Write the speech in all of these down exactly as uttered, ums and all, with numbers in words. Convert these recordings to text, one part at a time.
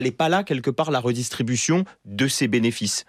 n'est pas là, quelque part, la redistribution de ces bénéfices?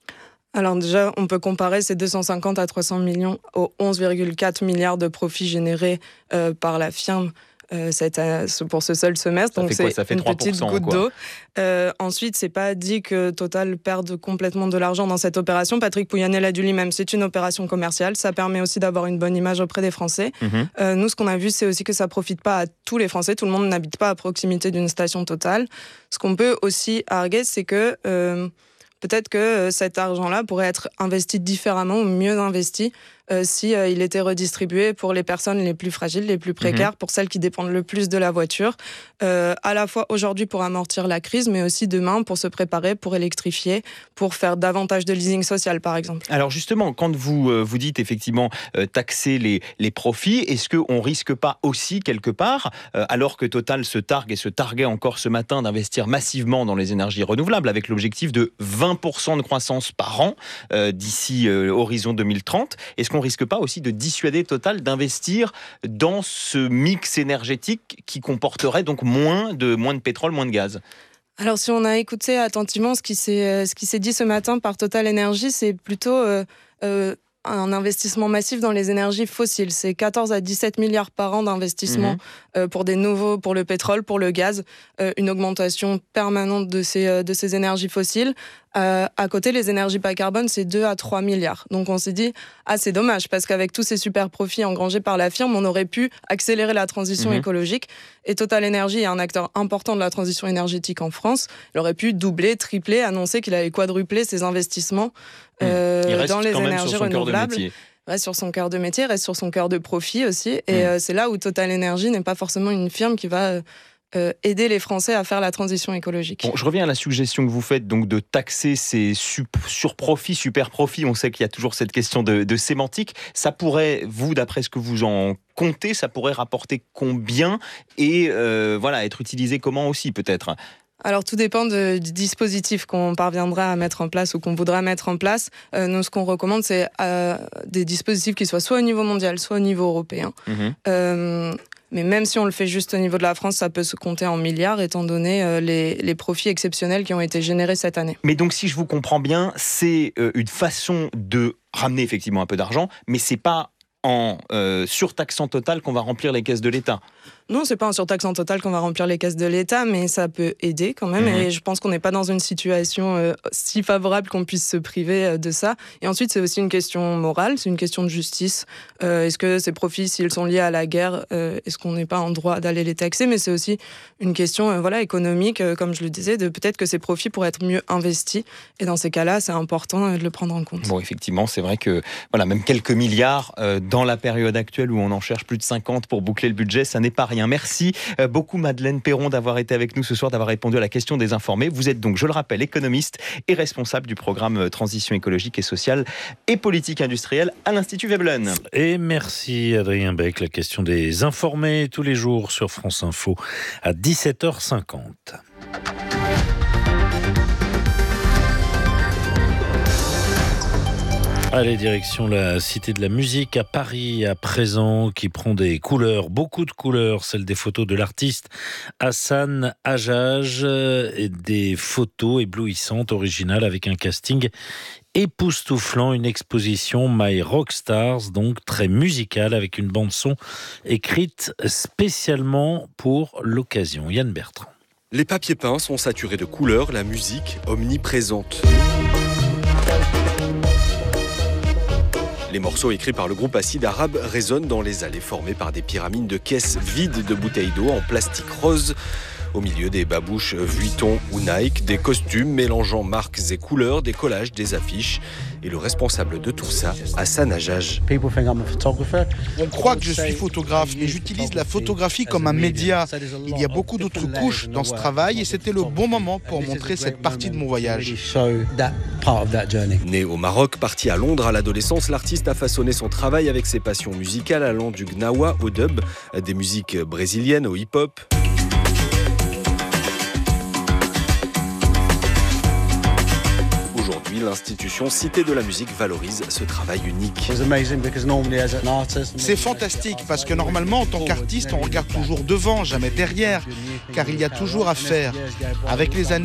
Alors déjà, on peut comparer ces deux cent cinquante à trois cents millions aux onze virgule quatre milliards de profits générés euh, par la firme euh, cette, euh, pour ce seul semestre. Ça Donc fait c'est quoi? Ça fait une trois pour cent, petite goutte quoi. d'eau. Euh, ensuite, c'est pas dit que Total perde complètement de l'argent dans cette opération. Patrick Pouyanné l'a dit lui-même, c'est une opération commerciale. Ça permet aussi d'avoir une bonne image auprès des Français. Mmh. Euh, nous, ce qu'on a vu, c'est aussi que ça profite pas à tous les Français. Tout le monde n'habite pas à proximité d'une station Total. Ce qu'on peut aussi arguer, c'est que euh, peut-être que cet argent-là pourrait être investi différemment ou mieux investi euh, si euh, il était redistribué pour les personnes les plus fragiles, les plus précaires, mmh. pour celles qui dépendent le plus de la voiture, euh, à la fois aujourd'hui pour amortir la crise, mais aussi demain pour se préparer, pour électrifier, pour faire davantage de leasing social, par exemple. Alors justement, quand vous, euh, vous dites effectivement euh, taxer les, les profits, est-ce qu'on ne risque pas aussi quelque part, euh, alors que Total se targue et se targuait encore ce matin d'investir massivement dans les énergies renouvelables avec l'objectif de vingt pour cent de croissance par an euh, d'ici euh, horizon deux mille trente, est-ce qu'on ne risque pas aussi de dissuader Total d'investir dans ce mix énergétique qui comporterait donc moins de, moins de pétrole, moins de gaz ? Alors si on a écouté attentivement ce qui s'est, ce qui s'est dit ce matin par Total Energy, c'est plutôt euh, euh, un investissement massif dans les énergies fossiles. C'est quatorze à dix-sept milliards par an d'investissement mmh. euh, pour des nouveaux, pour le pétrole, pour le gaz, euh, une augmentation permanente de ces, euh, de ces énergies fossiles. Euh, à côté, les énergies bas carbone, c'est deux à trois milliards. Donc on s'est dit, ah c'est dommage, parce qu'avec tous ces super profits engrangés par la firme, on aurait pu accélérer la transition mmh. écologique. Et Total Energy est un acteur important de la transition énergétique en France. Il aurait pu doubler, tripler, annoncer qu'il allait quadrupler ses investissements euh, dans les énergies renouvelables. Reste sur son cœur de métier, reste sur son cœur de profit aussi. Et mmh. euh, c'est là où Total Energy n'est pas forcément une firme qui va... Euh, Euh, aider les Français à faire la transition écologique. Bon, je reviens à la suggestion que vous faites donc de taxer ces sup- surprofits, super profits. On sait qu'il y a toujours cette question de, de sémantique. Ça pourrait, vous, d'après ce que vous en comptez, ça pourrait rapporter combien et euh, voilà, être utilisé comment aussi peut-être ? Alors tout dépend de, du dispositif qu'on parviendra à mettre en place ou qu'on voudra mettre en place. Euh, nous, ce qu'on recommande, c'est euh, des dispositifs qui soient soit au niveau mondial, soit au niveau européen. Mmh. Euh, Mais même si on le fait juste au niveau de la France, ça peut se compter en milliards, étant donné euh, les, les profits exceptionnels qui ont été générés cette année. Mais donc, si je vous comprends bien, c'est euh, une façon de ramener effectivement un peu d'argent, mais c'est pas en euh, surtaxant Total qu'on va remplir les caisses de l'État. Non, c'est pas en surtaxant Total qu'on va remplir les caisses de l'État, mais ça peut aider quand même. Mmh. Et je pense qu'on n'est pas dans une situation euh, si favorable qu'on puisse se priver euh, de ça. Et ensuite, c'est aussi une question morale, c'est une question de justice. Euh, est-ce que ces profits, s'ils sont liés à la guerre, euh, est-ce qu'on n'est pas en droit d'aller les taxer ? Mais c'est aussi une question euh, voilà, économique, euh, comme je le disais, de peut-être que ces profits pourraient être mieux investis. Et dans ces cas-là, c'est important euh, de le prendre en compte. Bon, effectivement, c'est vrai que voilà, même quelques milliards euh, dans la période actuelle où on en cherche plus de cinquante pour boucler le budget, ça n'est pas rien. Merci beaucoup Madeleine Perron d'avoir été avec nous ce soir, d'avoir répondu à la question des informés. Vous êtes donc, je le rappelle, économiste et responsable du programme Transition écologique et sociale et politique industrielle à l'Institut Veblen. Et merci Adrien Beck, la question des informés tous les jours sur France Info à dix-sept heures cinquante. Allez, direction la Cité de la Musique à Paris à présent, qui prend des couleurs, beaucoup de couleurs, celles des photos de l'artiste Hassan Hajjaj, et des photos éblouissantes, originales, avec un casting époustouflant, une exposition My Rockstars, donc très musicale, avec une bande-son écrite spécialement pour l'occasion. Yann Bertrand. Les papiers peints sont saturés de couleurs, la musique omniprésente. Les morceaux écrits par le groupe Acide Arabe résonnent dans les allées formées par des pyramides de caisses vides de bouteilles d'eau en plastique rose. Au milieu, des babouches Vuitton ou Nike, des costumes mélangeant marques et couleurs, des collages, des affiches. Et le responsable de tout ça, Hassan Hajjaj. On croit que je suis photographe, mais j'utilise la photographie comme un média. Il y a beaucoup d'autres couches dans ce travail et c'était le bon moment pour montrer cette partie de mon voyage. Né au Maroc, parti à Londres à l'adolescence, l'artiste a façonné son travail avec ses passions musicales allant du gnawa au dub, des musiques brésiliennes au hip-hop. Aujourd'hui, l'institution Cité de la Musique valorise ce travail unique. C'est fantastique parce que normalement, en tant qu'artiste, on regarde toujours devant, jamais derrière, car il y a toujours à faire. Avec les années,